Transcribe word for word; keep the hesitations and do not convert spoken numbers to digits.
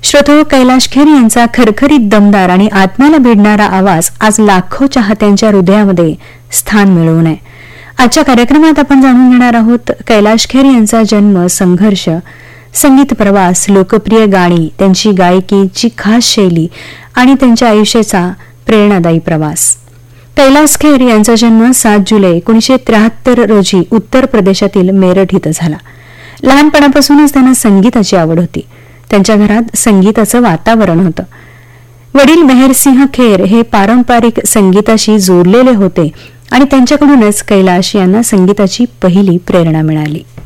श्रोतो, कैलाश खेर यांचा खरखरीत दमदार आणि आत्म्याला भिडणारा आवाज आज लाखो चाहत्यांच्या हृदयामध्ये स्थान मिळवून आहे. आजच्या कार्यक्रमात आपण जाणून घेणार आहोत कैलाश खेर यांचा जन्म, संघर्ष, संगीत प्रवास, लोकप्रिय गाणी, त्यांची गायकीची खास शैली आणि त्यांच्या आयुष्याचा प्रेरणादायी प्रवास. कैलाश खेर यांचा जन्म सात जुलै एकोणीसशे त्र्याहत्तर रोजी उत्तर प्रदेशातील मेरठ इथं झाला. लहानपणापासूनच त्यांना संगीताची आवड होती. त्यांच्या घरात संगीताचं वातावरण होतं. वडील मेहरसिंह खेर हे पारंपरिक संगीताशी जोडलेले होते आणि त्यांच्याकडूनच कैलाश यांना संगीताची पहिली प्रेरणा मिळाली.